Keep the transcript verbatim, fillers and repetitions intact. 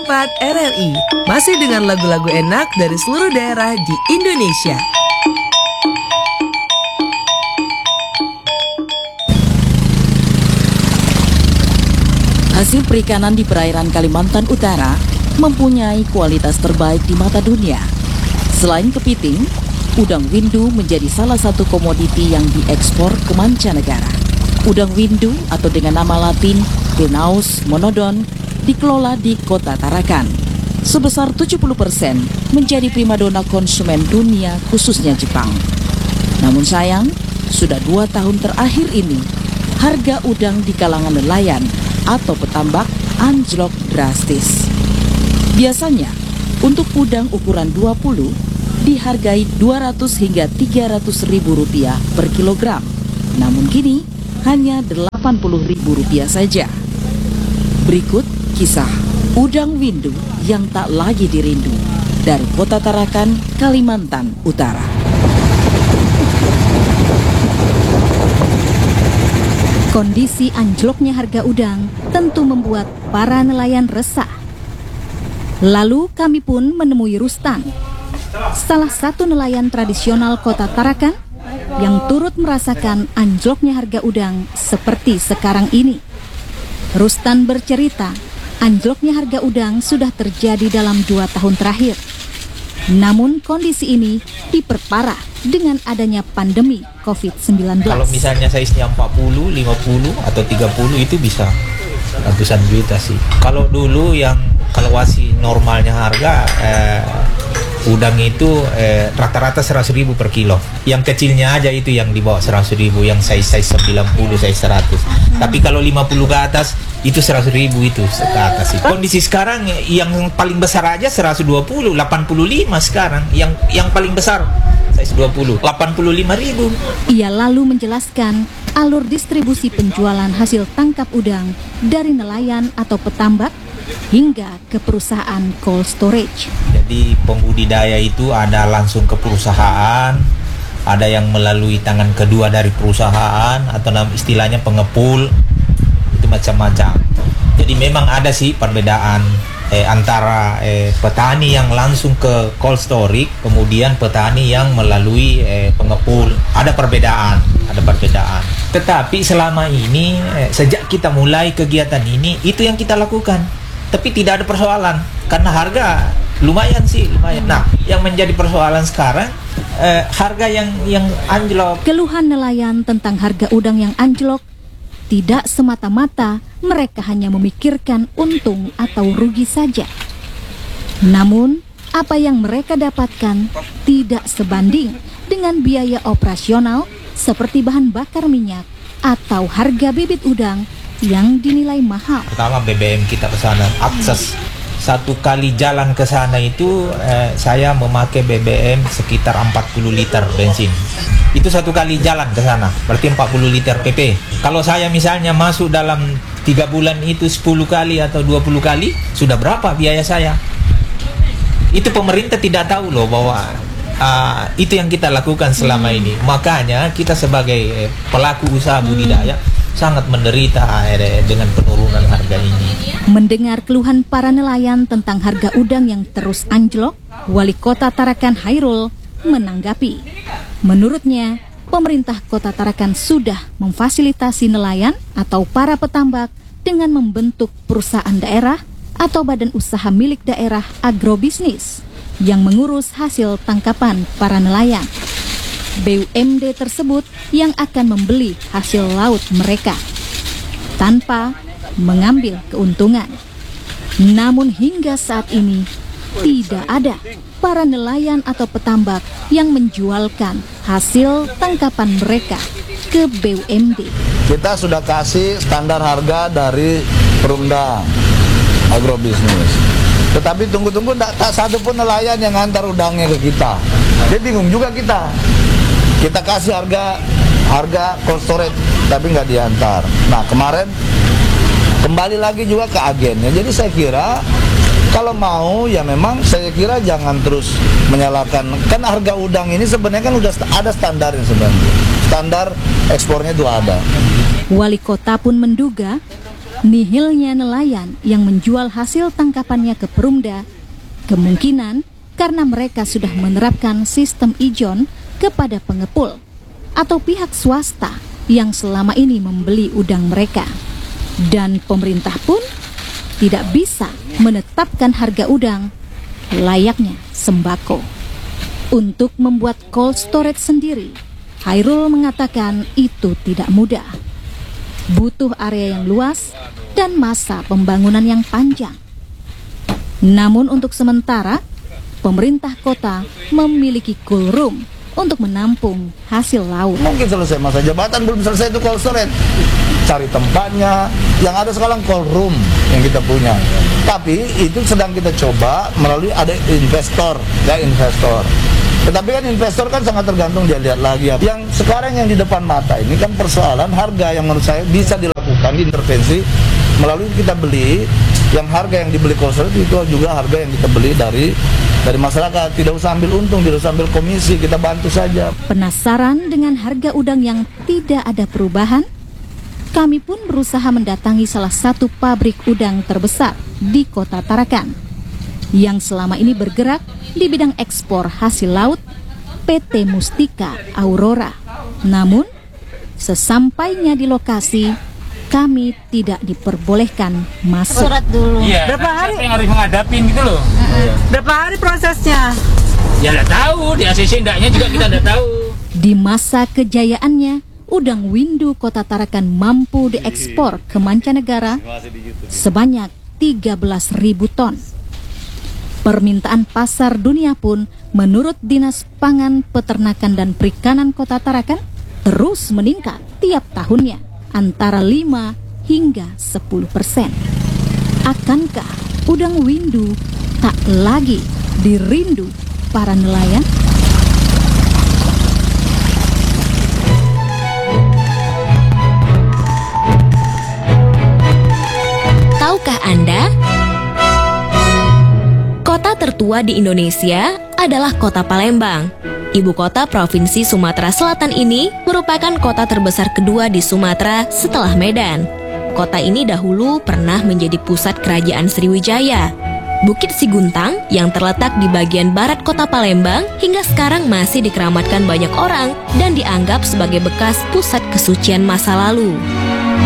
empat R R I, masih dengan lagu-lagu enak dari seluruh daerah di Indonesia. Hasil perikanan di perairan Kalimantan Utara mempunyai kualitas terbaik di mata dunia. Selain kepiting, udang windu menjadi salah satu komoditi yang diekspor ke mancanegara. Udang windu atau dengan nama latin Penaus monodon dikelola di Kota Tarakan. Sebesar tujuh puluh persen menjadi primadona konsumen dunia khususnya Jepang. Namun sayang, sudah dua tahun terakhir ini, harga udang di kalangan nelayan atau petambak anjlok drastis. Biasanya, untuk udang ukuran dua puluh dihargai dua ratus hingga tiga ratus ribu rupiah per kilogram. Namun kini hanya delapan puluh ribu rupiah saja. Berikut kisah udang windu yang tak lagi dirindu dari Kota Tarakan, Kalimantan Utara. Kondisi anjloknya harga udang tentu membuat para nelayan resah. Lalu kami pun menemui Rustan, salah satu nelayan tradisional Kota Tarakan yang turut merasakan anjloknya harga udang seperti sekarang ini. Rustan bercerita, anjloknya harga udang sudah terjadi dalam dua tahun terakhir. Namun kondisi ini diperparah dengan adanya pandemi covid sembilan belas. Kalau misalnya size-nya empat puluh, lima puluh, atau tiga puluh itu bisa ratusan juta sih. Kalau dulu yang kalau masih normalnya harga eh, udang itu eh, rata-rata seratus ribu per kilo. Yang kecilnya aja itu yang di bawah seratus ribu, yang size-size sembilan puluh, size seratus. Hmm. Tapi kalau lima puluh ke atas itu seratus ribu itu ke atas. Kondisi sekarang yang paling besar aja seratus dua puluh, delapan puluh lima sekarang. Yang yang paling besar size dua puluh, delapan puluh lima ribu. Ia lalu menjelaskan alur distribusi penjualan hasil tangkap udang dari nelayan atau petambak hingga ke perusahaan cold storage. Jadi pembudidaya itu ada langsung ke perusahaan, ada yang melalui tangan kedua dari perusahaan atau istilahnya pengepul, itu macam-macam. Jadi memang ada sih perbedaan eh, antara eh, petani yang langsung ke cold storage, kemudian petani yang melalui eh, pengepul. Ada perbedaan, ada perbedaan. Tetapi selama ini eh, sejak kita mulai kegiatan ini, itu yang kita lakukan. Tapi tidak ada persoalan karena harga lumayan sih, lumayan. Nah, yang menjadi persoalan sekarang eh, harga yang yang anjlok. Keluhan nelayan tentang harga udang yang anjlok tidak semata-mata mereka hanya memikirkan untung atau rugi saja. Namun, apa yang mereka dapatkan tidak sebanding dengan biaya operasional seperti bahan bakar minyak atau harga bibit udang yang dinilai mahal. Pertama B B M kita ke sana, akses satu kali jalan ke sana itu eh, saya memakai B B M sekitar empat puluh liter bensin. Itu satu kali jalan ke sana, berarti empat puluh liter P P. Kalau saya misalnya masuk dalam tiga bulan itu sepuluh kali atau dua puluh kali, sudah berapa biaya saya? Itu pemerintah tidak tahu loh bahwa uh, itu yang kita lakukan selama ini. Makanya kita sebagai eh, pelaku usaha budidaya sangat menderita eh, dengan penurunan harga ini. Mendengar keluhan para nelayan tentang harga udang yang terus anjlok, Wali Kota Tarakan Hairul menanggapi. Menurutnya, pemerintah Kota Tarakan sudah memfasilitasi nelayan atau para petambak dengan membentuk perusahaan daerah atau badan usaha milik daerah agrobisnis yang mengurus hasil tangkapan para nelayan. B U M D tersebut yang akan membeli hasil laut mereka tanpa mengambil keuntungan. Namun hingga saat ini tidak ada para nelayan atau petambak yang menjualkan hasil tangkapan mereka ke B U M D. Kita sudah kasih standar harga dari Perumda Agrobisnis. Tetapi tunggu-tunggu tak satu pun nelayan yang ngantar udangnya ke kita. Dia bingung juga kita. Kita kasih harga harga cold storage tapi nggak diantar. Nah kemarin kembali lagi juga ke agennya. Jadi saya kira kalau mau ya memang saya kira jangan terus menyalahkan. Kan harga udang ini sebenarnya kan udah ada standarnya sebenarnya. Standar ekspornya itu ada. Wali kota pun menduga Nihilnya nelayan yang menjual hasil tangkapannya ke Perumda kemungkinan karena mereka sudah menerapkan sistem ijon kepada pengepul atau pihak swasta yang selama ini membeli udang mereka. Dan pemerintah pun tidak bisa menetapkan harga udang layaknya sembako. Untuk membuat cold storage sendiri, Hairul mengatakan itu tidak mudah. Butuh area yang luas dan masa pembangunan yang panjang. Namun untuk sementara, pemerintah kota memiliki cool room untuk menampung hasil laut. Mungkin selesai masa jabatan, belum selesai itu cold storage. Cari tempatnya, yang ada sekarang cold room yang kita punya. Tapi itu sedang kita coba melalui ada investor, ya investor. Tetapi kan investor kan sangat tergantung, dia lihat lagi. Yang sekarang yang di depan mata ini kan persoalan harga yang menurut saya bisa dilakukan intervensi melalui kita beli. Yang harga yang dibeli cold storage itu juga harga yang kita beli dari dari masyarakat. Tidak usah ambil untung, tidak usah ambil komisi, kita bantu saja. Penasaran dengan harga udang yang tidak ada perubahan? Kami pun berusaha mendatangi salah satu pabrik udang terbesar di Kota Tarakan yang selama ini bergerak di bidang ekspor hasil laut, P T Mustika Aurora. Namun, sesampainya di lokasi, kami tidak diperbolehkan masuk. Surat dulu. Iya, Berapa hari? Yang harus menghadapin gitu loh. Uh-uh. Berapa hari prosesnya? Ya nggak tahu, di A C C ndaknya juga kita nggak tahu. Di masa kejayaannya, udang windu Kota Tarakan mampu diekspor ke mancanegara sebanyak tiga belas ribu ton. Permintaan pasar dunia pun menurut Dinas Pangan, Peternakan dan Perikanan Kota Tarakan terus meningkat tiap tahunnya antara lima hingga sepuluh persen. Akankah udang windu tak lagi dirindu para nelayan? Tahukah Anda? Kota tertua di Indonesia adalah Kota Palembang. Ibu kota Provinsi Sumatera Selatan ini merupakan kota terbesar kedua di Sumatera setelah Medan. Kota ini dahulu pernah menjadi pusat kerajaan Sriwijaya. Bukit Siguntang yang terletak di bagian barat kota Palembang hingga sekarang masih dikeramatkan banyak orang dan dianggap sebagai bekas pusat kesucian masa lalu.